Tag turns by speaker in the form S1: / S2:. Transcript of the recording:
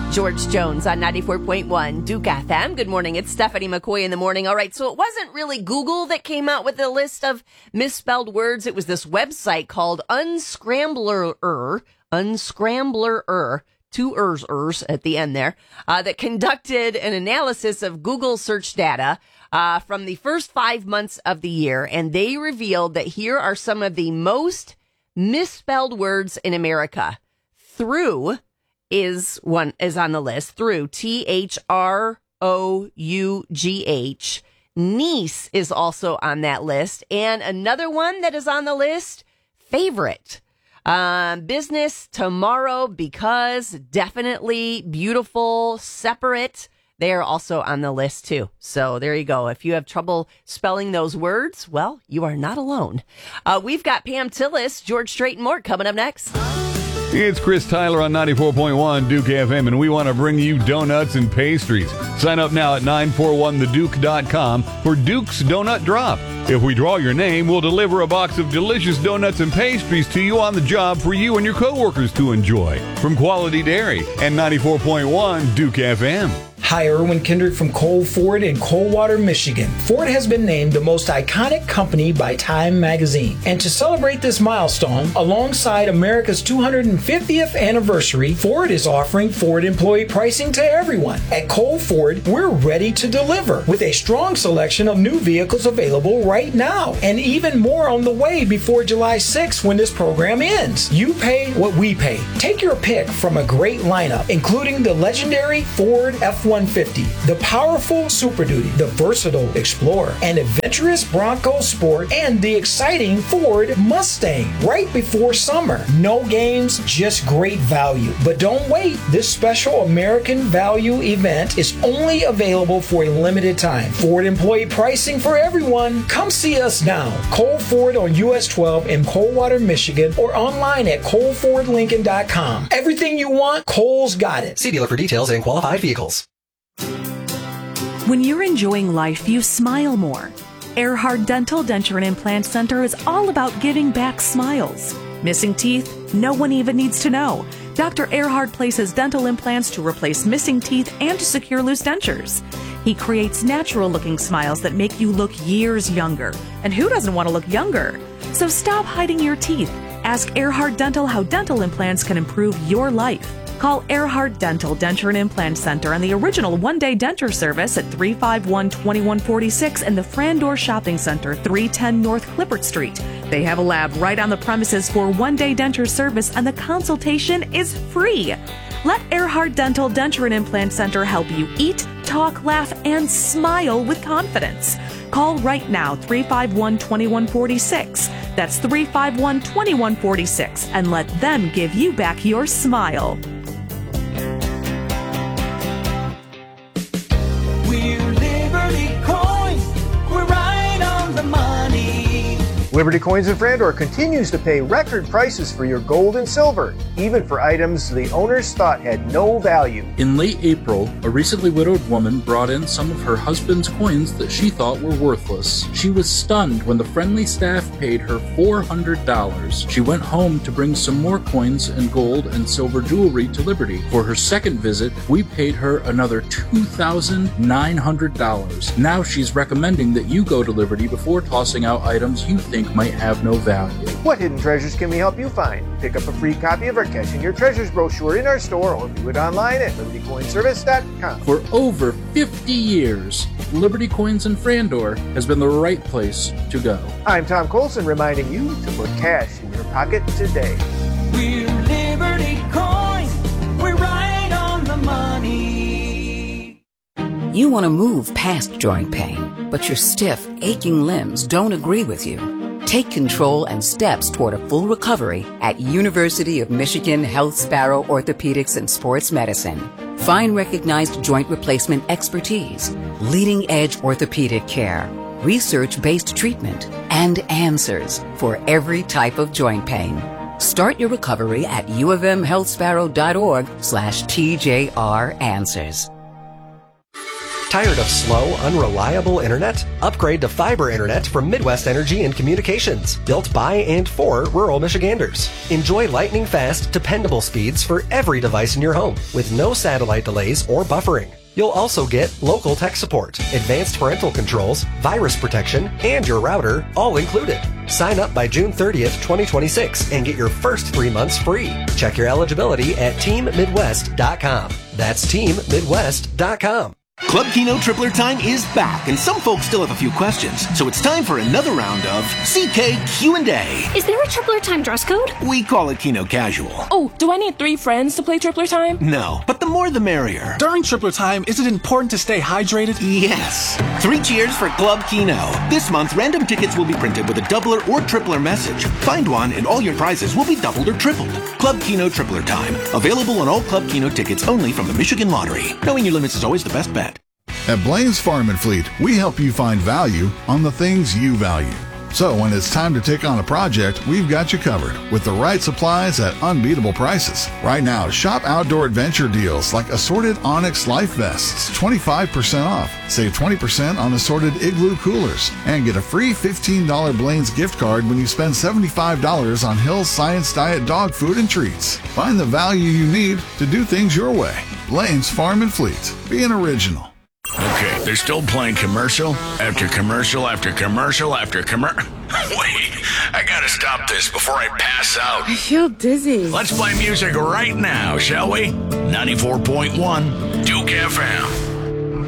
S1: George Jones on 94.1 Duke FM. Good morning. It's Stephanie McCoy in the morning. All right. So it wasn't really Google that came out with a list of misspelled words. It was this website called Unscrambler, two ers at the end there, that conducted an analysis of Google search data from the first 5 months of the year. And they revealed that here are some of the most misspelled words in America. Through is on the list. Through, THROUGH. Niece is also on that list. And another one that is on the list, favorite. Business, tomorrow, because, definitely, beautiful, separate. They are also on the list too. So there you go. If you have trouble spelling those words, well, you are not alone. We've got Pam Tillis, George Strait, and more coming up next.
S2: It's Chris Tyler on 94.1 Duke FM, and we want to bring you donuts and pastries. Sign up now at 941theduke.com for Duke's Donut Drop. If we draw your name, we'll deliver a box of delicious donuts and pastries to you on the job for you and your coworkers to enjoy. From Quality Dairy and 94.1 Duke FM.
S3: Hi, Erwin Kendrick from Cole Ford in Coldwater, Michigan. Ford has been named the most iconic company by Time magazine. And to celebrate this milestone, alongside America's 250th anniversary, Ford is offering Ford employee pricing to everyone. At Cole Ford, we're ready to deliver with a strong selection of new vehicles available right now, and even more on the way before July 6th when this program ends. You pay what we pay. Take your pick from a great lineup, including the legendary Ford F-150, the powerful Super Duty, the versatile Explorer, an adventurous Bronco Sport, and the exciting Ford Mustang right before summer. No games, just great value. But don't wait. This special American Value event is only available for a limited time. Ford employee pricing for everyone. Come see us now. Cole Ford on US 12 in Coldwater, Michigan, or online at ColeFordLincoln.com. Everything you want, Cole's got it.
S4: See dealer for details and qualified vehicles.
S5: When you're enjoying life, you smile more. Earhart Dental Denture and Implant Center is all about giving back smiles. Missing teeth? No one even needs to know. Dr. Earhart places dental implants to replace missing teeth and to secure loose dentures. He creates natural-looking smiles that make you look years younger. And who doesn't want to look younger? So stop hiding your teeth. Ask Earhart Dental how dental implants can improve your life. Call Earhart Dental Denture and Implant Center on the original one-day denture service at 351-2146 in the Frandor Shopping Center, 310 North Clippert Street. They have a lab right on the premises for one-day denture service, and the consultation is free. Let Earhart Dental Denture and Implant Center help you eat, talk, laugh, and smile with confidence. Call right now, 351-2146. That's 351-2146, and let them give you back your smile.
S6: Liberty Coins in Frandor continues to pay record prices for your gold and silver, even for items the owners thought had no value.
S7: In late April, a recently widowed woman brought in some of her husband's coins that she thought were worthless. She was stunned when the friendly staff paid her $400. She went home to bring some more coins and gold and silver jewelry to Liberty. For her second visit, we paid her another $2,900. Now she's recommending that you go to Liberty before tossing out items you think might have no value.
S6: What hidden treasures can we help you find? Pick up a free copy of our Cash in Your Treasures brochure in our store or view it online at libertycoinservice.com.
S7: For over 50 years, Liberty Coins in Frandor has been the right place to go.
S6: I'm Tom Colson, reminding you to put cash in your pocket today.
S8: We're Liberty Coins. We're right on the money.
S9: You want to move past joint pain, but your stiff, aching limbs don't agree with you. Take control and steps toward a full recovery at University of Michigan Health Sparrow Orthopedics and Sports Medicine. Find recognized joint replacement expertise, leading-edge orthopedic care, research-based treatment, and answers for every type of joint pain. Start your recovery at uofmhealthsparrow.org/TJR Answers.
S4: Tired of slow, unreliable internet? Upgrade to fiber internet from Midwest Energy and Communications, built by and for rural Michiganders. Enjoy lightning-fast, dependable speeds for every device in your home, with no satellite delays or buffering. You'll also get local tech support, advanced parental controls, virus protection, and your router, all included. Sign up by June 30th, 2026 and get your first 3 months free. Check your eligibility at teammidwest.com. That's teammidwest.com.
S10: Club Kino Tripler Time is back, and some folks still have a few questions, so it's time for another round of CK Q&A.
S11: Is there a Tripler Time dress code?
S10: We call it Kino Casual.
S12: Oh, do I need 3 friends to play Tripler Time?
S10: No, but the more the merrier.
S13: During Tripler Time, is it important to stay hydrated?
S10: Yes. 3 cheers for Club Kino. This month, random tickets will be printed with a doubler or tripler message. Find one, and all your prizes will be doubled or tripled. Club Kino Tripler Time. Available on all Club Kino tickets only from the Michigan Lottery. Knowing your limits is always the best bet.
S14: At Blaine's Farm and Fleet, we help you find value on the things you value. So when it's time to take on a project, we've got you covered with the right supplies at unbeatable prices. Right now, shop outdoor adventure deals like assorted Onyx life vests, 25% off. Save 20% on assorted Igloo coolers and get a free $15 Blaine's gift card when you spend $75 on Hill's Science Diet dog food and treats. Find the value you need to do things your way. Blaine's Farm and Fleet. Be an original.
S15: Okay, they're still playing commercial after commercial after commercial after commercial. Wait, I gotta stop this before I pass out.
S16: I feel dizzy.
S15: Let's play music right now, shall we? 94.1 Duke FM.